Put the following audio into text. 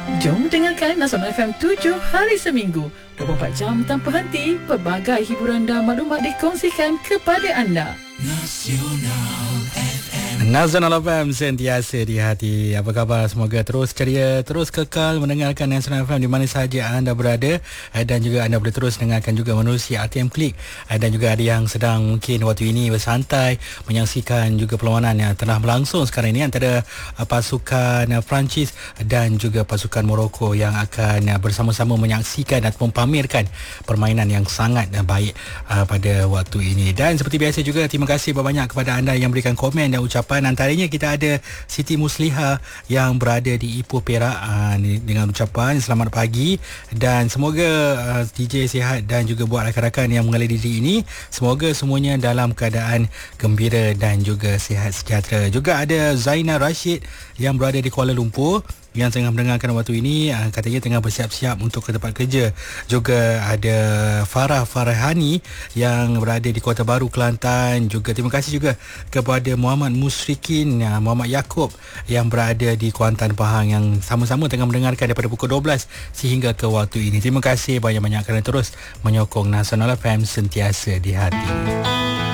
Jom dengarkan Nasional FM 7 hari seminggu, 24 jam tanpa henti. Pelbagai hiburan dan maklumat dikongsikan kepada anda. Nasional FM sentiasa di hati. Apa khabar? Semoga terus ceria, terus kekal mendengarkan Nasional FM di mana sahaja anda berada, dan juga anda boleh terus dengarkan juga menerusi RTM Klik, dan juga ada yang sedang mungkin waktu ini bersantai menyaksikan juga perlawanan yang tengah berlangsung sekarang ini antara pasukan Perancis dan juga pasukan Morocco yang akan bersama-sama menyaksikan atau mempamerkan permainan yang sangat baik pada waktu ini. Dan seperti biasa juga, terima kasih banyak kepada anda yang berikan komen dan ucapan. Antaranya kita ada Siti Musliha yang berada di Ipoh Perak dengan ucapan selamat pagi dan semoga DJ sihat dan juga buat rakan-rakan yang mengalir diri ini semoga semuanya dalam keadaan gembira dan juga sihat sejahtera. Juga ada Zainal Rashid yang berada di Kuala Lumpur yang tengah mendengarkan waktu ini, katanya tengah bersiap-siap untuk ke tempat kerja. Juga ada Farah Farahani yang berada di Kota Baru, Kelantan. Juga terima kasih juga kepada Muhammad Musrikin, Muhammad Yaakob yang berada di Kuantan, Pahang, yang sama-sama tengah mendengarkan daripada pukul 12 sehingga ke waktu ini. Terima kasih banyak-banyak kerana terus menyokong Nasional FM sentiasa di hati.